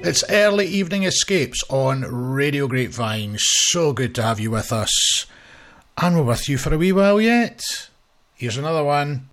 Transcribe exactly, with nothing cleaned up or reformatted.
It's Early Evening Escapes on Radio Grapevine. So good to have you with us. And we're with you for a wee while yet. Here's another one.